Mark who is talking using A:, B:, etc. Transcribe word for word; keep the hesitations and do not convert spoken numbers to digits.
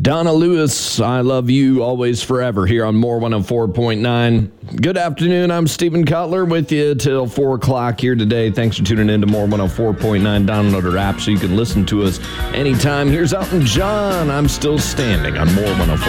A: Donna Lewis, I love you always forever here on More one oh four point nine. Good afternoon. I'm Stephen Cutler with you till four o'clock here today. Thanks for tuning in to More one oh four point nine. Download our app so you can listen to us anytime. Here's Elton John. I'm still standing on More one oh four.